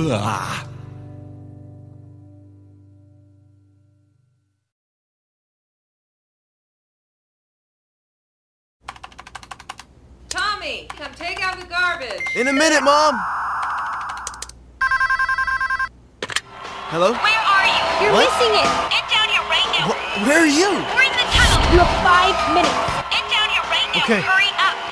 Ugh. Tommy, come take out the garbage. In a minute, Mom! Hello? Where are you? You're What? missing it. Get down here right now. Where are you? We're in the tunnel. You have 5 minutes. Get down here right now. Okay. Hurry